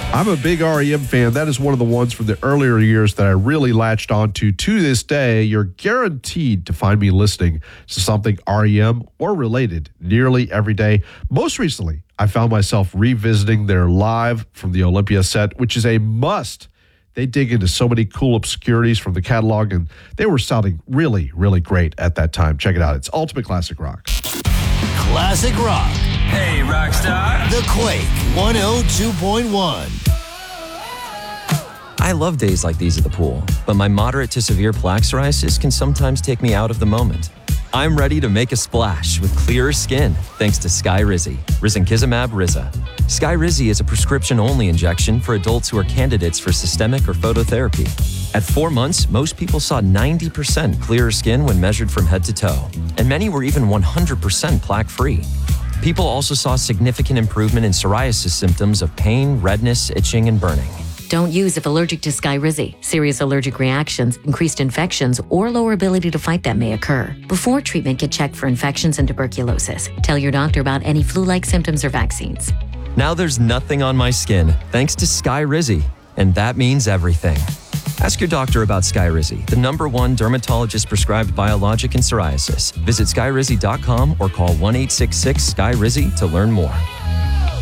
I'm a big REM fan. That is one of the ones from the earlier years that I really latched onto. To this day, you're guaranteed to find me listening to something REM or related nearly every day. Most recently, I found myself revisiting their Live from the Olympia set, which is a must. They dig into so many cool obscurities from the catalog, and they were sounding really, really great at that time. Check it out. It's Ultimate Classic Rock. Classic Rock. Hey, Rockstar. The Quake 102.1. I love days like these at the pool, but my moderate to severe plaque psoriasis can sometimes take me out of the moment. I'm ready to make a splash with clearer skin thanks to Skyrizi, risankizumab Riza. Skyrizi is a prescription-only injection for adults who are candidates for systemic or phototherapy. At 4 months, most people saw 90% clearer skin when measured from head to toe, and many were even 100% plaque-free. People also saw significant improvement in psoriasis symptoms of pain, redness, itching, and burning. Don't use if allergic to Skyrizi. Serious allergic reactions, increased infections, or lower ability to fight them may occur. Before treatment, get checked for infections and tuberculosis. Tell your doctor about any flu-like symptoms or vaccines. Now there's nothing on my skin thanks to Skyrizi, and that means everything. Ask your doctor about Skyrizi, the #1 dermatologist-prescribed biologic in psoriasis. Visit skyrizi.com or call 1-866-SKYRIZI to learn more.